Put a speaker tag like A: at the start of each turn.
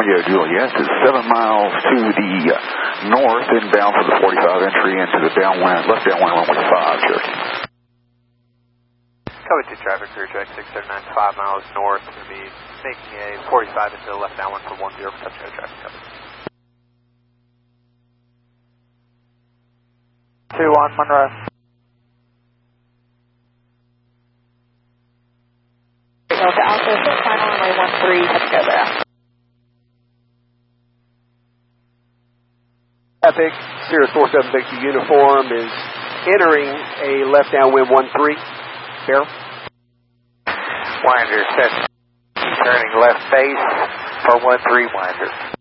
A: Romeo Juliet is 7 miles to the north, inbound for the 45 entry into the downwind, left downwind runway 5, Cherokee.
B: Code 2 traffic, Clear Track 679, 5 miles north. We'll be making a 45 into the left downwind for 10 for touchdown traffic cover. 2 on Monroe.
C: Delta Alpha, final runway 13, let's go there.
D: Traffic, Sirius 47 Victor uniform is entering a left downwind 13. Carol?
B: Winder set, turning left base for 13 Winder.